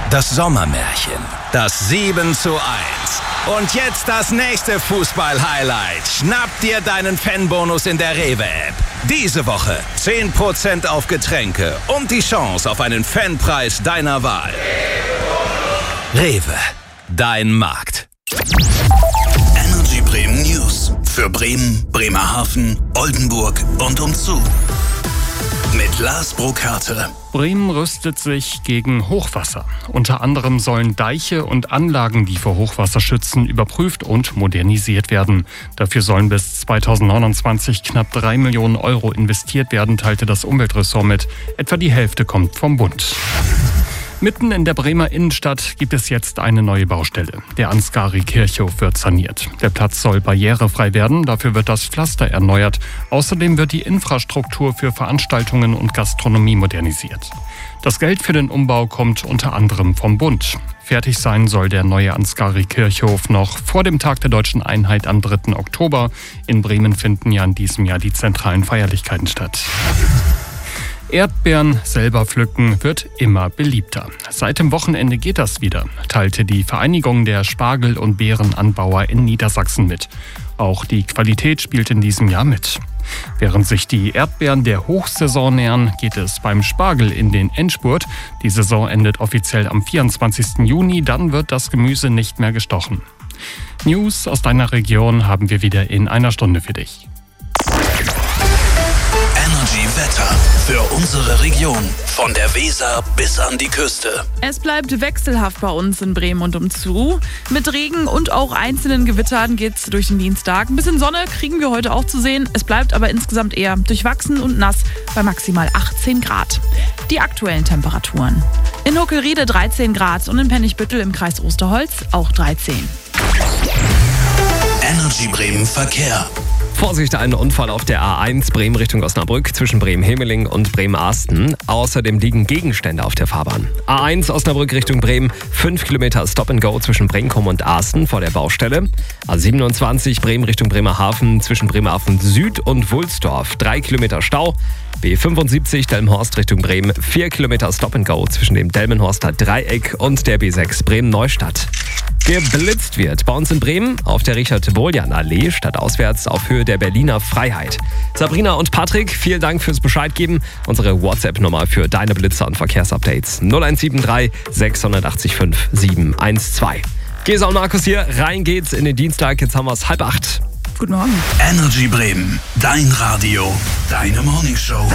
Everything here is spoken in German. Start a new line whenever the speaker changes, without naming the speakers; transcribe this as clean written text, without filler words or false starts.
Das Sommermärchen. Das 7:1. Und jetzt das nächste Fußball-Highlight. Schnapp dir deinen Fanbonus in der Rewe-App. Diese Woche 10% auf Getränke und die Chance auf einen Fanpreis deiner Wahl. Rewe, dein Markt.
Energy Bremen News. Für Bremen, Bremerhaven, Oldenburg und umzu. Mit Lars Burkhardt.
Bremen rüstet sich gegen Hochwasser. Unter anderem sollen Deiche und Anlagen, die vor Hochwasser schützen, überprüft und modernisiert werden. Dafür sollen bis 2029 knapp 3 Millionen Euro investiert werden, teilte das Umweltressort mit. Etwa die Hälfte kommt vom Bund. Mitten in der Bremer Innenstadt gibt es jetzt eine neue Baustelle. Der Ansgari-Kirchhof wird saniert. Der Platz soll barrierefrei werden, dafür wird das Pflaster erneuert. Außerdem wird die Infrastruktur für Veranstaltungen und Gastronomie modernisiert. Das Geld für den Umbau kommt unter anderem vom Bund. Fertig sein soll der neue Ansgari-Kirchhof noch vor dem Tag der Deutschen Einheit am 3. Oktober. In Bremen finden ja in diesem Jahr die zentralen Feierlichkeiten statt. Erdbeeren selber pflücken wird immer beliebter. Seit dem Wochenende geht das wieder, teilte die Vereinigung der Spargel- und Beerenanbauer in Niedersachsen mit. Auch die Qualität spielt in diesem Jahr mit. Während sich die Erdbeeren der Hochsaison nähern, geht es beim Spargel in den Endspurt. Die Saison endet offiziell am 24. Juni, dann wird das Gemüse nicht mehr gestochen. News aus deiner Region haben wir wieder in einer Stunde für dich.
Wetter für unsere Region. Von der Weser bis an die Küste.
Es bleibt wechselhaft bei uns in Bremen und umzu. Mit Regen und auch einzelnen Gewittern geht's durch den Dienstag. Ein bisschen Sonne kriegen wir heute auch zu sehen. Es bleibt aber insgesamt eher durchwachsen und nass bei maximal 18 Grad. Die aktuellen Temperaturen. In Huckelriede 13 Grad und in Pennigbüttel im Kreis Osterholz auch 13.
Energy Bremen Verkehr.
Vorsicht, ein Unfall auf der A1 Bremen Richtung Osnabrück zwischen Bremen-Hemeling und Bremen-Arsten. Außerdem liegen Gegenstände auf der Fahrbahn. A1 Osnabrück Richtung Bremen, 5 Kilometer Stop-and-Go zwischen Brenkum und Arsten vor der Baustelle. A27 Bremen Richtung Bremerhaven zwischen Bremerhaven Süd und Wulsdorf, 3 Kilometer Stau. B75 Delmenhorst Richtung Bremen, 4 Kilometer Stop-and-Go zwischen dem Delmenhorster Dreieck und der B6 Bremen-Neustadt. Geblitzt wird bei uns in Bremen auf der Richard-Boljan-Allee, stadtauswärts auf Höhe der Berliner Freiheit. Sabrina und Patrick, vielen Dank fürs Bescheid geben. Unsere WhatsApp-Nummer für deine Blitzer und Verkehrsupdates 0173 680 712. Gesa und Markus hier, rein geht's in den Dienstag, jetzt haben wir es 7:30.
Guten Morgen.
Energy Bremen, dein Radio, deine Morningshow.